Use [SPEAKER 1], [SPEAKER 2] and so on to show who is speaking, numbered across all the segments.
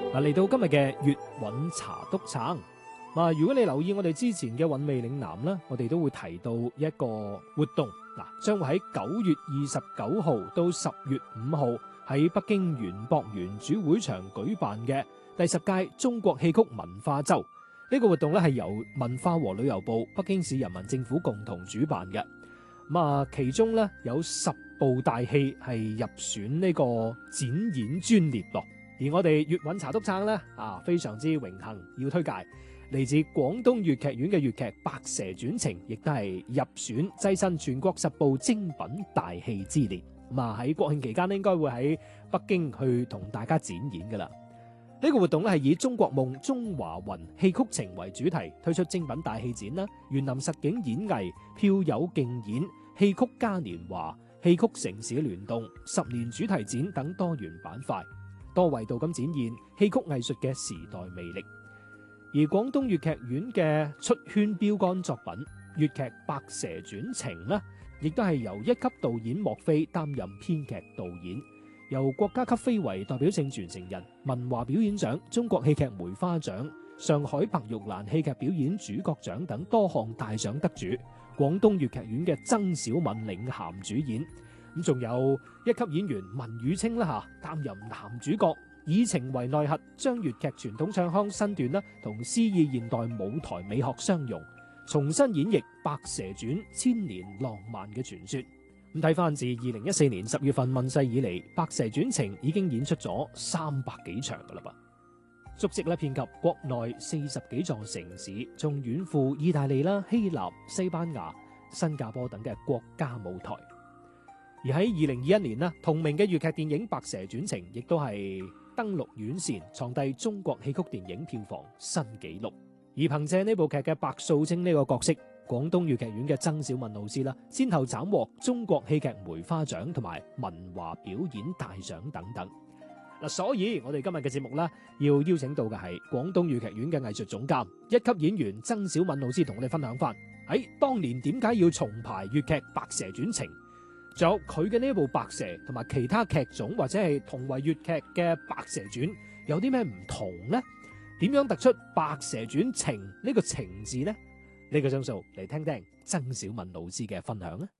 [SPEAKER 1] 嗱，嚟到今日嘅粵韻茶篤撐。如果你留意我哋之前嘅韻味嶺南啦，我哋都會提到一個活動，將會喺9月29號到10月5號喺北京園博園主會場舉辦嘅第10屆中國戲曲文化周。呢個活動咧係由文化和旅遊部、北京市人民政府共同主辦嘅。其中咧有10部大戲係入選呢個展演專列咯。而我哋粵韻茶篤撐咧非常之榮幸要推介嚟自廣東粵劇院嘅粵劇《白蛇傳情》，亦都係入選躋身全國10部精品大戲之列。喺國慶期間應該會喺北京去同大家展演噶啦。呢個活動咧係以中國夢、中華魂、戲曲情為主題，推出精品大戲展啦、園林實景演藝、票友競演、戲曲嘉年華、戲曲城市聯動、10年主題展等多元板塊，多維度咁展現戲曲藝術嘅時代魅力。而廣東粵劇院嘅出圈標杆作品粵劇《白蛇傳情》呢，亦都係由1級導演莫非擔任編劇導演，由國家級非遺代表性傳承人、文華表演獎、中國戲劇梅花獎、上海白玉蘭戲劇表演主角獎等多項大獎得主廣東粵劇院嘅曾小敏領銜主演。咁仲有1級演員文宇清擔任男主角，以情為內核，將粵劇傳統唱腔身段同詩意現代舞台美學相融，重新演繹《白蛇傳》千年浪漫嘅傳說。咁睇翻自2014年10月份問世以嚟，《白蛇傳情》已經演出咗300幾場噶啦噃，足跡遍及國內40幾座城市，仲遠赴意大利啦、希臘、西班牙、新加坡等嘅國家舞台。而喺2021年同名嘅粵劇電影《白蛇傳情》亦都係登陸院線，創締中國戲曲電影票房新紀錄。而憑借呢部劇嘅白素貞呢個角色，廣東粵劇院嘅曾小敏老師先後斬獲中國戲劇梅花獎同埋文華表演大獎等等。所以我哋今日嘅節目要邀請到嘅係廣東粵劇院嘅藝術總監、1級演員曾小敏老師，同我哋分享翻喺當年點解要重排粵劇《白蛇傳情》，仲有佢嘅呢部《白蛇》同埋其他劇種或者係同為粵劇嘅《白蛇傳》有啲咩唔同呢？點樣突出《白蛇傳情》呢個情字呢？呢個鐘數嚟聽聽曾小敏老師嘅分享啊！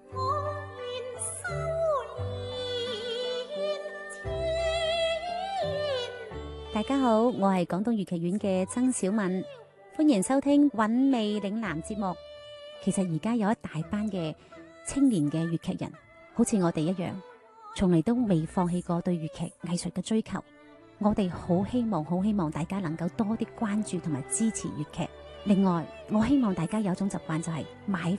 [SPEAKER 2] 大家好，我係廣東粵劇院嘅曾小敏，歡迎收聽韻味嶺南節目。其實而家有一大班嘅青年嘅粵劇人，好似我哋一樣，從嚟都未放棄過對粵劇藝術嘅追求。我哋好希望大家能夠多啲關注同埋支持粵劇。另外，我希望大家有一種習慣，就係買